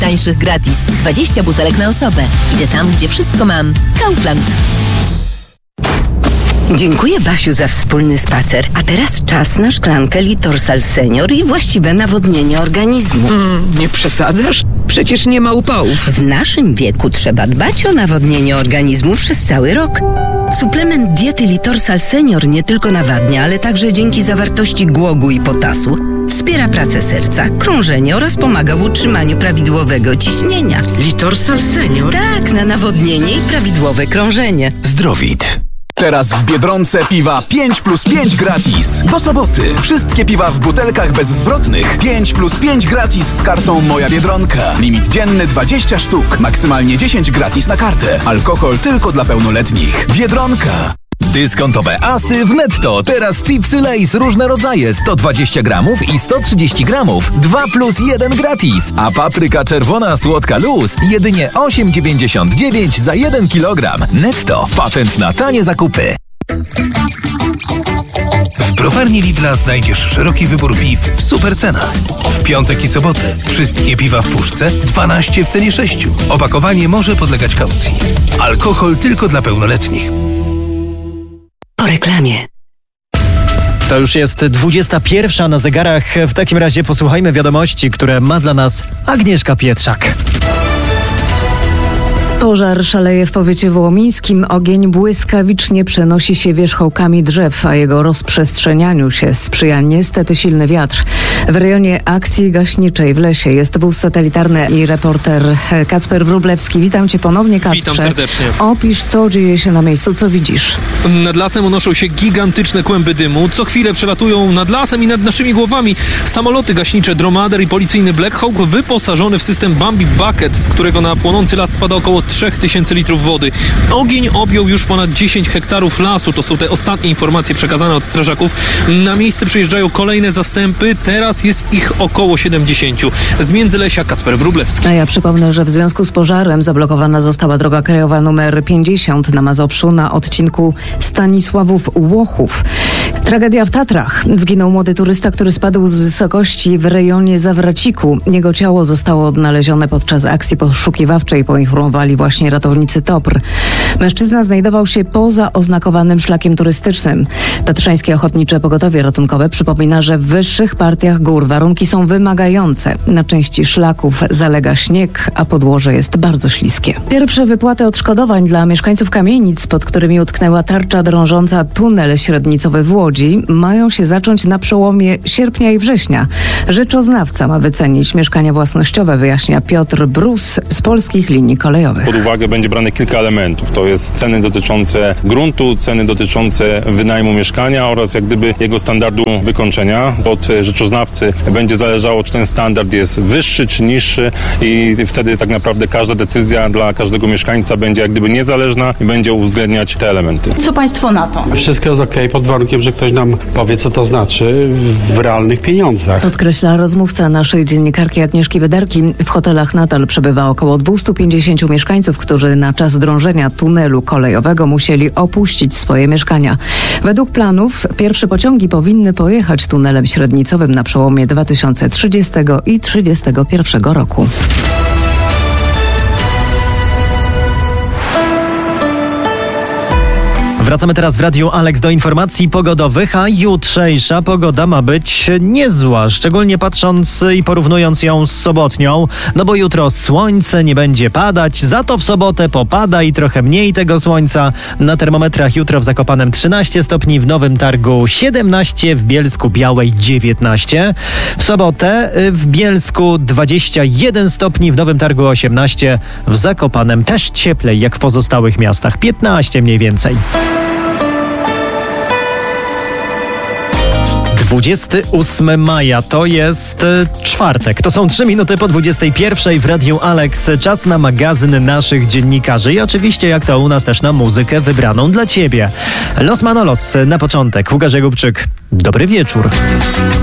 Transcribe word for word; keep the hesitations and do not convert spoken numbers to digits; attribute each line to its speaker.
Speaker 1: Tańszych gratis. dwadzieścia butelek na osobę. Idę tam, gdzie wszystko mam. Kaufland.
Speaker 2: Dziękuję, Basiu, za wspólny spacer. A teraz czas na szklankę Litorsal Senior i właściwe nawodnienie organizmu.
Speaker 3: Mm, nie przesadzasz? Przecież nie ma upałów.
Speaker 2: W naszym wieku trzeba dbać o nawodnienie organizmu przez cały rok. Suplement diety Litorsal Senior nie tylko nawadnia, ale także dzięki zawartości głogu i potasu wspiera pracę serca, krążenie oraz pomaga w utrzymaniu prawidłowego ciśnienia.
Speaker 3: Litorsal Senior?
Speaker 2: Tak, na nawodnienie i prawidłowe krążenie.
Speaker 4: Zdrowit. Teraz w Biedronce piwa pięć plus pięć gratis. Do soboty. Wszystkie piwa w butelkach bezzwrotnych pięć plus pięć gratis z kartą Moja Biedronka. Limit dzienny dwadzieścia sztuk. Maksymalnie dziesięć gratis na kartę. Alkohol tylko dla pełnoletnich. Biedronka.
Speaker 5: Dyskontowe asy w Netto. Teraz chipsy Lay's różne rodzaje sto dwadzieścia gramów i sto trzydzieści gramów. dwa plus jeden gratis. A papryka czerwona słodka luz jedynie osiem dziewięćdziesiąt dziewięć za jeden kilogram. Netto. Patent na tanie zakupy.
Speaker 6: W browarni Lidla znajdziesz szeroki wybór piw w super cenach. W piątek i sobotę wszystkie piwa w puszce dwanaście w cenie sześciu. Opakowanie może podlegać kaucji. Alkohol tylko dla pełnoletnich.
Speaker 2: Po reklamie.
Speaker 7: To już jest dwudziesta pierwsza na zegarach. W takim razie posłuchajmy wiadomości, które ma dla nas Agnieszka Pietrzak.
Speaker 8: Pożar szaleje w powiecie wołomińskim. Ogień błyskawicznie przenosi się wierzchołkami drzew, a jego rozprzestrzenianiu się sprzyja niestety silny wiatr. W rejonie akcji gaśniczej w lesie jest wóz satelitarny i reporter Kacper Wróblewski. Witam cię ponownie, Kacprze.
Speaker 9: Witam serdecznie.
Speaker 8: Opisz, co dzieje się na miejscu, co widzisz?
Speaker 9: Nad lasem unoszą się gigantyczne kłęby dymu. Co chwilę przelatują nad lasem i nad naszymi głowami samoloty gaśnicze Dromader i policyjny Black Hawk wyposażony w system Bambi Bucket, z którego na płonący las spada około trzy tysiące litrów wody. Ogień objął już ponad dziesięć hektarów lasu. To są te ostatnie informacje przekazane od strażaków. Na miejsce przyjeżdżają kolejne zastępy. Teraz jest ich około siedemdziesiąt. Z Międzylesia Kacper Wróblewski.
Speaker 8: A ja przypomnę, że w związku z pożarem zablokowana została droga krajowa numer pięćdziesiąt na Mazowszu na odcinku Stanisławów-Łochów. Tragedia w Tatrach. Zginął młody turysta, który spadł z wysokości w rejonie Zawraciku. Jego ciało zostało odnalezione podczas akcji poszukiwawczej, poinformowali właśnie ratownicy T O P R. Mężczyzna znajdował się poza oznakowanym szlakiem turystycznym. Tatrzańskie Ochotnicze Pogotowie Ratunkowe przypomina, że w wyższych partiach gór warunki są wymagające. Na części szlaków zalega śnieg, a podłoże jest bardzo śliskie. Pierwsze wypłaty odszkodowań dla mieszkańców kamienic, pod którymi utknęła tarcza drążąca tunel średnicowy w Łodzi, mają się zacząć na przełomie sierpnia i września. Rzeczoznawca ma wycenić mieszkania własnościowe, wyjaśnia Piotr Brus z Polskich Linii Kolejowych.
Speaker 10: Pod uwagę będzie brane kilka elementów. To jest ceny dotyczące gruntu, ceny dotyczące wynajmu mieszkania oraz jak gdyby jego standardu wykończenia. Od rzeczoznawcy będzie zależało, czy ten standard jest wyższy, czy niższy i wtedy tak naprawdę każda decyzja dla każdego mieszkańca będzie jak gdyby niezależna i będzie uwzględniać te elementy.
Speaker 11: Co państwo na to?
Speaker 12: Wszystko jest okej, pod warunkiem, że ktoś nam powie, co to znaczy w realnych pieniądzach.
Speaker 8: Podkreśla rozmówca naszej dziennikarki Agnieszki Wyderki. W hotelach nadal przebywa około dwieście pięćdziesiąt mieszkańców, którzy na czas drążenia tunelu kolejowego musieli opuścić swoje mieszkania. Według planów pierwsze pociągi powinny pojechać tunelem średnicowym na przełomie dwa tysiące trzydziestego i dwa tysiące trzydziestego pierwszego roku.
Speaker 7: Wracamy teraz w Radiu Alex do informacji pogodowych, a jutrzejsza pogoda ma być niezła, szczególnie patrząc i porównując ją z sobotnią, no bo jutro słońce nie będzie padać, za to w sobotę popada i trochę mniej tego słońca. Na termometrach jutro w Zakopanem trzynaście stopni, w Nowym Targu siedemnaście, w Bielsku Białej dziewiętnaście. W sobotę w Bielsku dwadzieścia jeden stopni, w Nowym Targu osiemnaście, w Zakopanem też cieplej jak w pozostałych miastach, piętnaście mniej więcej. dwudziestego ósmego maja to jest czwartek. To są trzy minuty po dwudziestej pierwszej w Radiu Alex. Czas na magazyn naszych dziennikarzy i oczywiście jak to u nas też na muzykę wybraną dla Ciebie. Los Manolos na początek. Łukasz Jakubczyk. Dobry wieczór.